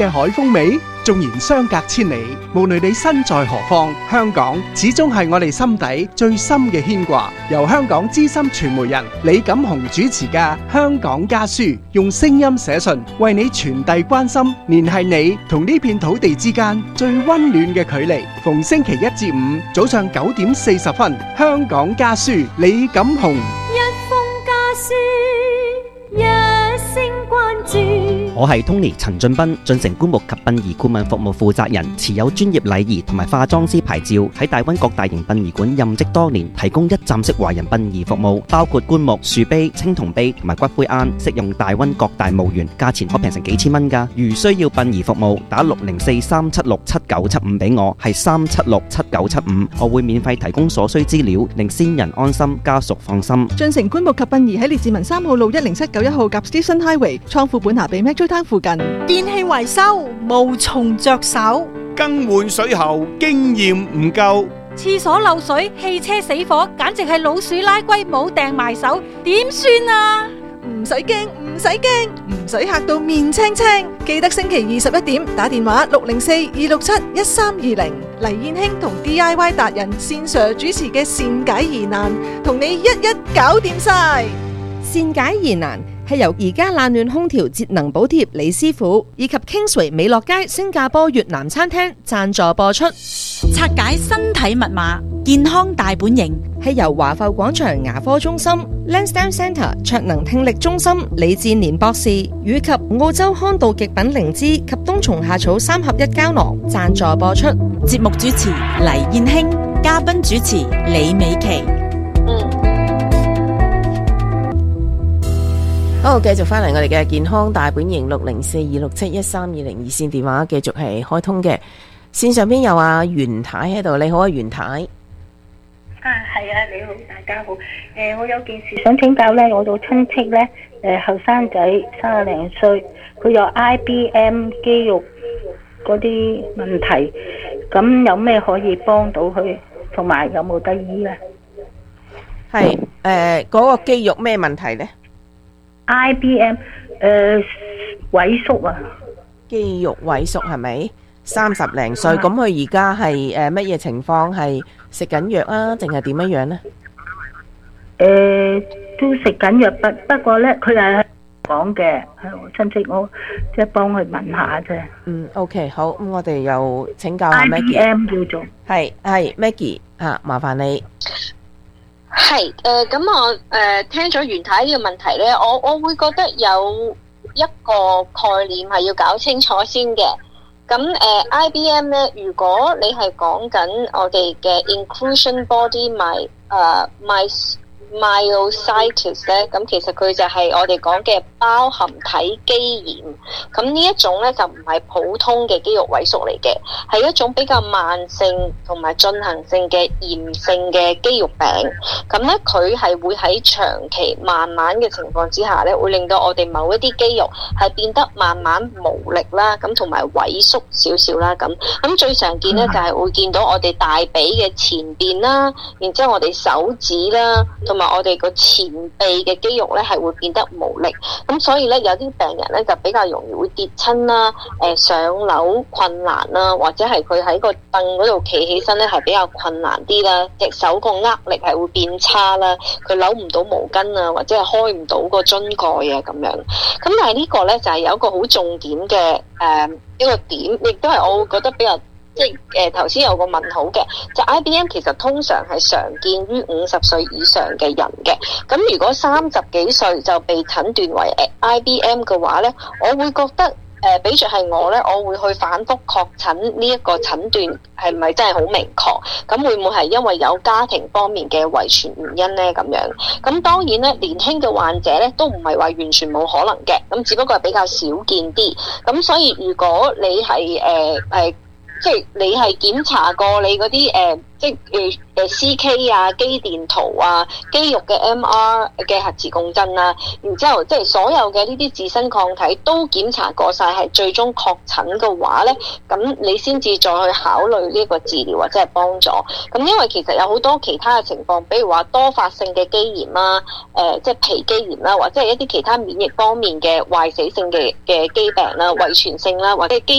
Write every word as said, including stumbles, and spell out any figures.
嘅海風美，縱然相隔千里，無論你身在何方，香港始終係我哋心底最深嘅牽掛。由香港資深傳媒人李錦雄主持嘅《香港家書》，用聲音寫信，為你傳遞關心，聯繫你同呢片土地之間最溫暖嘅距離。逢星期一至五早上九點四十分，《香港家書》李錦雄。 一封家書，一聲關注。 我係 Tony 陳俊斌，進城棺木及殯儀顧問服務負責人，持有專業禮儀同埋化妝師牌照，喺大灣各大型殯儀館任職多年，提供一站式華人殯儀服務，包括棺木、樹碑、青銅碑同埋骨灰龕，適用大灣各大墓園，價錢可平成幾千蚊㗎。如需要殯儀服務，打六零四三七六七九七五俾我，係三七六七九七五，我會免費提供所需資料，令先人安心，家屬放心。 進城棺木及殯儀喺列治文三號路一零七九一號及 Station Highway 倉庫本下比 Metro Town 附近。 電器維修無從着手， 更換水喉經驗唔夠， 廁所漏水、汽車死火，簡直係老鼠拉龜冇掟埋手，點算啊？ 唔使驚，唔使驚，唔使嚇到面青青。記得星期二十一點打電話六零四二六七一三二零，黎燕卿同 D I Y 達人線上主持嘅善解疑難，同你一一搞掂晒。 善解疑難係由而家冷暖空調節能補貼李師傅以及 Kingsway 美樂街新加坡越南餐廳贊助播出。 拆解身體密碼，健康大本營係由華埠廣場牙科中心 Lansdowne Centre 卓能聽力中心李志年博士以及澳洲康道極品靈芝及冬蟲夏草三合一膠囊贊助播出。 節目主持黎燕卿，嘉賓主持李美琪。 好，繼續翻嚟我哋嘅健康大本營，六零四二六七一三二零二線電話繼續係開通嘅。線上邊有阿袁太喺度，你好啊，袁太。 啊，係啊，你好，大家好。誒、呃，我有件事想請教咧，我個親戚咧，誒後生仔三十零歲，佢有 I B M 肌肉嗰啲問題，咁有咩可以幫到佢，同埋有冇得醫咧？ 係誒，嗰個肌肉咩問題咧 ？I B M 誒、呃、萎縮啊， 肌肉萎縮係咪？三十零歲，咁佢而家係誒乜嘢情況？係食緊藥啊，定係點樣樣咧？ 誒、呃，都食緊藥，不不過咧，佢係講嘅，係我親戚，我即係幫佢問下啫。 嗯 ，OK， 好，咁我哋又請教下 Maggie。 I B M 叫做係係 Maggie 啊，麻煩你。 係誒，咁、呃、我誒、呃、聽咗袁太呢個問題咧，我我會覺得有一個概念係要搞清楚先嘅。咁誒、呃、I B M 咧，如果你係講緊我哋嘅 inclusion body my 誒 my myositis 咧，咁其實佢就係我哋講嘅包含體肌炎。咁呢一種咧就唔係普通嘅肌肉萎縮嚟嘅，係一種比較慢性同埋進行性嘅炎性嘅肌肉病。咁咧佢係會喺長期慢慢嘅情況之下咧，會令到我哋某一啲肌肉係變得慢慢無力啦，咁同埋萎縮少少啦。咁咁最常見咧就係會見到我哋大髀嘅前邊啦，然之後我哋手指啦，同埋我哋個前臂嘅肌肉咧係會變得無力，咁所以咧有啲病人咧就比較容易會跌親啦，誒、呃、上樓困難啦，或者係佢喺個凳嗰度企起身咧係比較困難啲啦，隻手個握力係會變差啦，佢扭唔到毛巾啊，或者係開唔到個樽蓋啊咁樣。咁但係呢個咧就係有一個好重點嘅誒一個點，亦都係我會覺得比較。即係誒頭先有個問號嘅，就 I B M 其實通常係常見於五十歲以上嘅人嘅。咁如果三十幾歲就被診斷為 I B M 嘅話咧，我會覺得誒、呃，比著係我咧，我會去反覆確診呢一個診斷係咪真係好明確？咁會唔會係因為有家庭方面嘅遺傳原因咧？咁樣咁當然咧，年輕嘅患者咧都唔係話完全冇可能嘅，咁只不過係比較少見啲。咁所以如果你係誒誒，呃即係你係檢查過你嗰啲誒，即係誒誒 C K 啊、肌電圖啊、肌肉嘅 M R 嘅核磁共振啊，然之後即係所有嘅呢啲自身抗體都檢查過晒，係最終確診嘅話咧，咁你先至再去考慮呢個治療或者係幫助。咁因為其實有好多其他嘅情況，比如話多發性嘅肌炎啦，誒、呃、即係皮肌炎啦，或者係一啲其他免疫方面嘅壞死性嘅嘅疾病啦、遺傳性啦，或者係肌